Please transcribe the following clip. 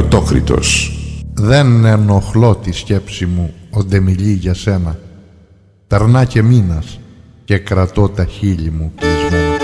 Πρωτόκριτος. Δεν ενοχλώ τη σκέψη μου όντε μιλεί για σένα. Περνά και μήνας και κρατώ τα χείλη μου κλεισμένα.